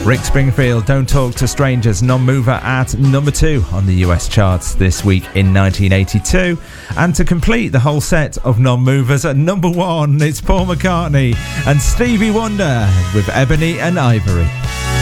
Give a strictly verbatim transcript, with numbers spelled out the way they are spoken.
Rick Springfield, Don't Talk to Strangers, non-mover at number two on the U S charts this week in nineteen eighty-two. And to complete the whole set of non-movers at number one, it's Paul McCartney and Stevie Wonder with Ebony and Ivory.